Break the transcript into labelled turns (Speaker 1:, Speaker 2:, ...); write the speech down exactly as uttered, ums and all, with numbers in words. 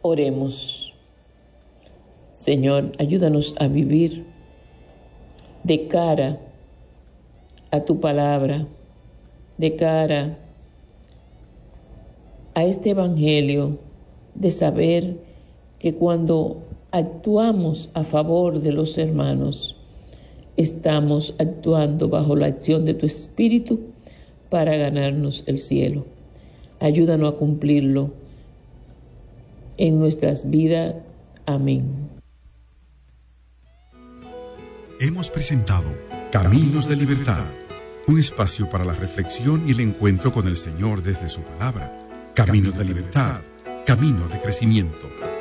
Speaker 1: Oremos. Señor, ayúdanos a vivir de cara a tu palabra, de cara a este evangelio, de saber que cuando actuamos a favor de los hermanos, estamos actuando bajo la acción de tu Espíritu para ganarnos el cielo. Ayúdanos a cumplirlo en nuestras vidas. Amén.
Speaker 2: Hemos presentado Caminos de Libertad, un espacio para la reflexión y el encuentro con el Señor desde su palabra. Caminos de Libertad, caminos de crecimiento.